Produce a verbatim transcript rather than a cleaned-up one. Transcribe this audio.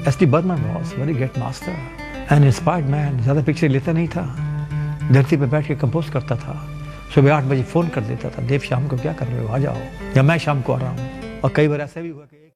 S T Burman was very great master and inspired man. ज़्यादा picture लेता नहीं था, धरती पे बैठ के कंपोज करता था। सुबह आठ बजे फ़ोन कर देता था, देव शाम को क्या कर रहे हो, आ जाओ, या मैं शाम को आ रहा हूँ। और कई बार ऐसा भी हुआ कि